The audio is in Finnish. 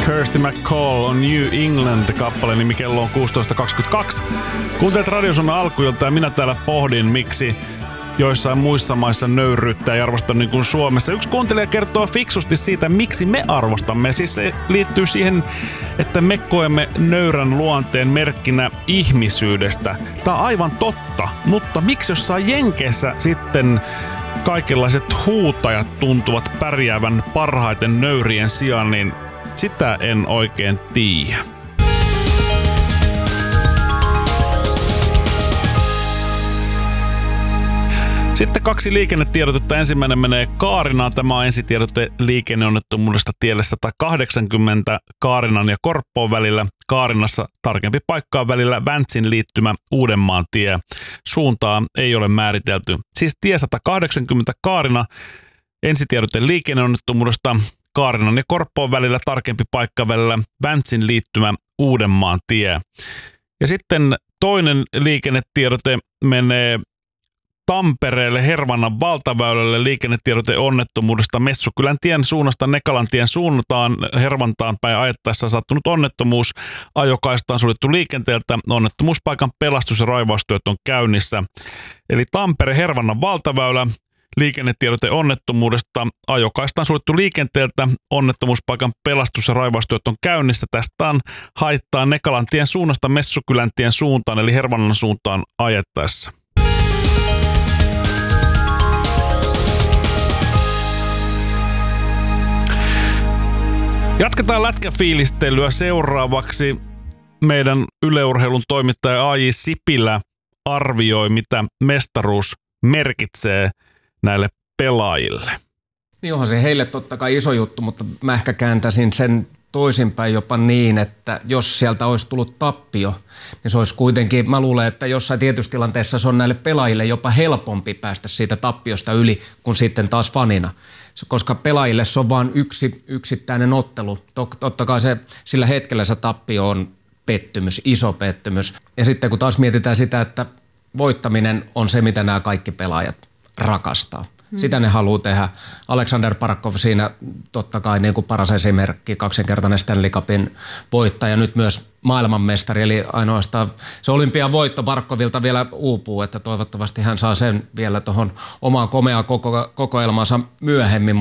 Kirsty MacColl on New England-kappaleen nimi, kello on 16.22. Kuuntelet Radio Suomen alkuilta ja minä täällä pohdin, miksi joissain muissa maissa nöyryyttää ja arvostaa niin kuin Suomessa. Yksi kuuntelija kertoo fiksusti siitä, miksi me arvostamme. Siis se liittyy siihen, että me koemme nöyrän luonteen merkkinä ihmisyydestä. Tämä on aivan totta, mutta miksi jossain Jenkeissä sitten kaikenlaiset huutajat tuntuvat pärjäävän parhaiten nöyrien sijaan, niin sitä en oikein tiedä. Sitten 2 liikennetiedotetta. Ensimmäinen menee Kaarinaan. Tämä on ensitiedote liikenneonnettomuudesta tielle 180 Kaarinan ja Korppoon välillä. Kaarinassa tarkempi paikka on välillä Väntsin liittymä Uudenmaan tie. Suuntaa ei ole määritelty. Siis tie 180 Kaarina, ensitiedote liikenneonnettomuudesta Kaarinan ja Korppoon välillä, tarkempi paikka välillä Väntsin liittymä Uudenmaan tie. Ja sitten toinen liikennetiedote menee Tampereelle Hervannan valtaväylälle, liikennetiedote onnettomuudesta Messukylän tien suunnasta Nekalan tien suuntaan Hervantaan päin ajettaessa sattunut onnettomuus. Ajokaista on suljettu liikenteeltä. Onnettomuuspaikan pelastus- ja raivaustyöt on käynnissä. Eli Tampere Hervannan valtaväylä, liikennetiedote onnettomuudesta. Ajokaista on suljettu liikenteeltä. Onnettomuuspaikan pelastus- ja raivaustyöt on käynnissä. Tästä on haittaa Nekalan tien suunnasta Messukylän tien suuntaan eli Hervannan suuntaan ajettaessa. Jatketaan lätkäfiilistelyä. Seuraavaksi meidän Yle Urheilun toimittaja A.J. Sipilä arvioi, mitä mestaruus merkitsee näille pelaajille. Niin onhan se heille totta kai iso juttu, mutta mä ehkä kääntäisin sen toisinpäin jopa niin, että jos sieltä olisi tullut tappio, niin se olisi kuitenkin, mä luulen, että jossain tietyssä tilanteessa se on näille pelaajille jopa helpompi päästä siitä tappiosta yli kuin sitten taas fanina. Koska pelaajille se on vain yksi yksittäinen ottelu. Totta kai se, sillä hetkellä se tappio on pettymys, iso pettymys. Ja sitten kun taas mietitään sitä, että voittaminen on se, mitä nämä kaikki pelaajat rakastaa. Sitä ne haluaa tehdä. Aleksander Barkov siinä totta kai niin kuin paras esimerkki, 2-kertainen Stanley Cupin voittaja, nyt myös maailmanmestari, eli ainoastaan se olympiavoitto Barkovilta vielä uupuu, että toivottavasti hän saa sen vielä tuohon omaan komeaan kokoelmansa myöhemmin.